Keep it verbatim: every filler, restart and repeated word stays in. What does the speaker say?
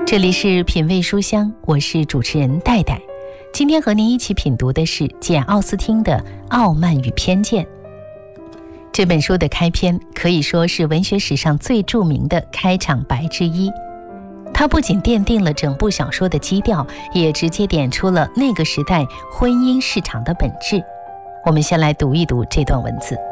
这里是品味书香，我是主持人戴戴。今天和您一起品读的是简·奥斯汀的《傲慢与偏见》。这本书的开篇可以说是文学史上最著名的开场白之一，它不仅奠定了整部小说的基调，也直接点出了那个时代婚姻市场的本质。我们先来读一读这段文字。